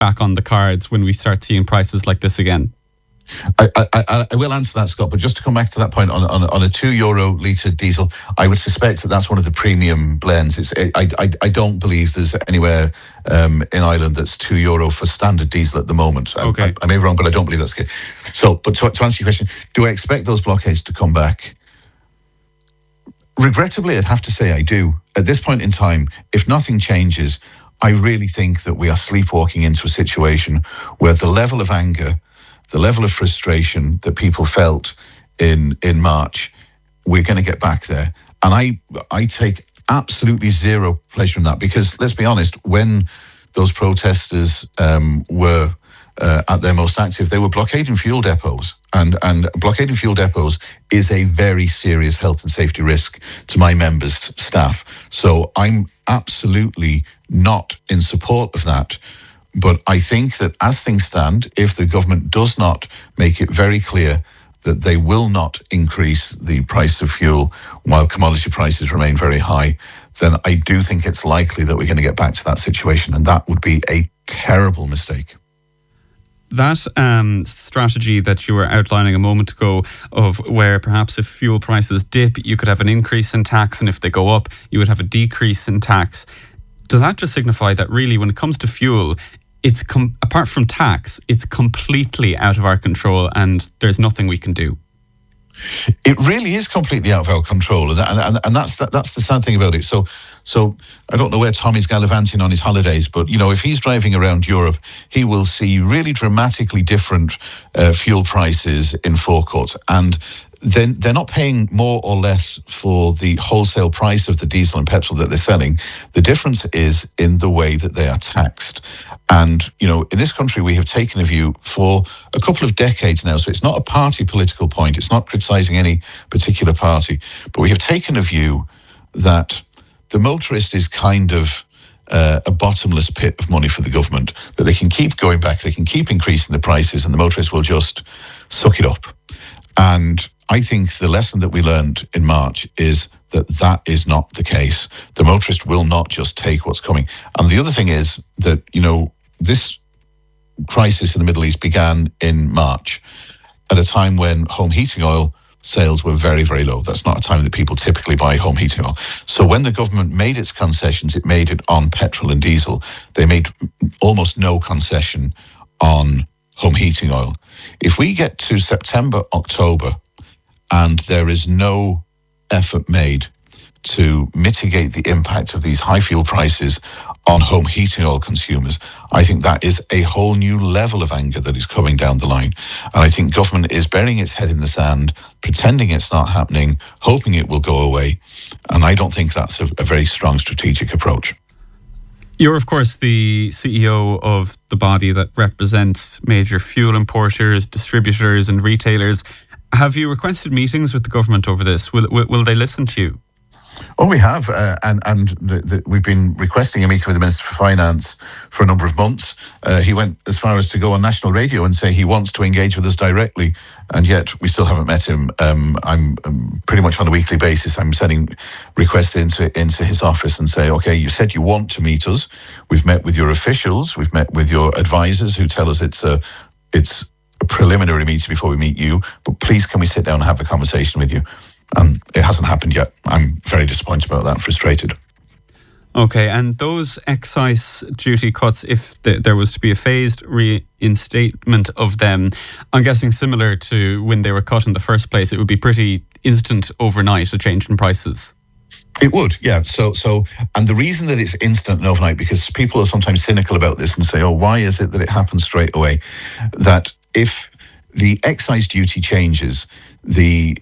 back on the cards when we start seeing prices like this again? I will answer that, Scott, but just to come back to that point on a €2 litre diesel, I would suspect that that's one of the premium blends. I don't believe there's anywhere in Ireland that's €2 for standard diesel at the moment. Okay. I may be wrong, but I don't believe that's the case. So, but to answer your question, do I expect those blockades to come back? Regrettably, I'd have to say I do. At this point in time, if nothing changes, I really think that we are sleepwalking into a situation where the level of anger, the level of frustration that people felt in March, we're going to get back there. And I take absolutely zero pleasure in that, because let's be honest, when those protesters were at their most active, they were blockading fuel depots. And blockading fuel depots is a very serious health and safety risk to my members' staff. So I'm absolutely not in support of that. But I think that as things stand, if the government does not make it very clear that they will not increase the price of fuel while commodity prices remain very high, then I do think it's likely that we're going to get back to that situation, and that would be a terrible mistake. That strategy that you were outlining a moment ago, of where perhaps if fuel prices dip, you could have an increase in tax, and if they go up, you would have a decrease in tax. Does that just signify that really when it comes to fuel, it's apart from tax, it's completely out of our control and there's nothing we can do? It really is completely out of our control, and that's the sad thing about it. So I don't know where Tommy's gallivanting on his holidays, but if he's driving around Europe, he will see really dramatically different fuel prices in forecourts, and then they're not paying more or less for the wholesale price of the diesel and petrol that they're selling. The difference is in the way that they are taxed. And, in this country, we have taken a view for a couple of decades now. So it's not a party political point. It's not criticising any particular party. But we have taken a view that the motorist is kind of a bottomless pit of money for the government, that they can keep going back, they can keep increasing the prices, and the motorist will just suck it up. And I think the lesson that we learned in March is that that is not the case. The motorist will not just take what's coming. And the other thing is that, this crisis in the Middle East began in March at a time when home heating oil sales were very, very low. That's not a time that people typically buy home heating oil. So when the government made its concessions, it made it on petrol and diesel. They made almost no concession on home heating oil. If we get to September, October, and there is no effort made to mitigate the impact of these high fuel prices on home heating oil consumers, I think that is a whole new level of anger that is coming down the line. And I think government is burying its head in the sand, pretending it's not happening, hoping it will go away. And I don't think that's a very strong strategic approach. You're, of course, the CEO of the body that represents major fuel importers, distributors and retailers. Have you requested meetings with the government over this? Will they listen to you? Oh, we have, and we've been requesting a meeting with the Minister for Finance for a number of months. He went as far as to go on national radio and say he wants to engage with us directly, and yet we still haven't met him. I'm pretty much on a weekly basis. I'm sending requests into his office and say, okay, you said you want to meet us. We've met with your officials. We've met with your advisors who tell us it's a preliminary meeting before we meet you, but please can we sit down and have a conversation with you? It hasn't happened yet. I'm very disappointed about that, frustrated. Okay, and those excise duty cuts, if there was to be a phased reinstatement of them, I'm guessing similar to when they were cut in the first place, it would be pretty instant overnight, a change in prices. It would, yeah. So, and the reason that it's instant and overnight, because people are sometimes cynical about this and say, oh, why is it that it happens straight away? That if the excise duty changes, the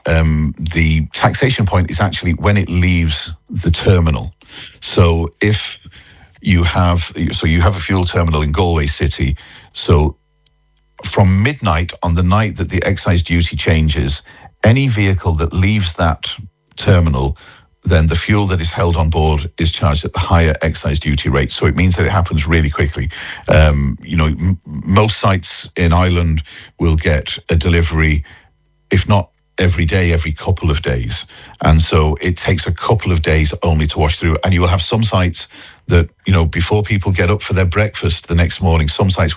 taxation point is actually when it leaves the terminal. So if you have a fuel terminal in Galway City, so from midnight on the night that the excise duty changes, any vehicle that leaves that terminal, then the fuel that is held on board is charged at the higher excise duty rate. So it means that it happens really quickly. Most sites in Ireland will get a delivery, if not every day, every couple of days. And so it takes a couple of days only to wash through. And you will have some sites that, before people get up for their breakfast the next morning, some sites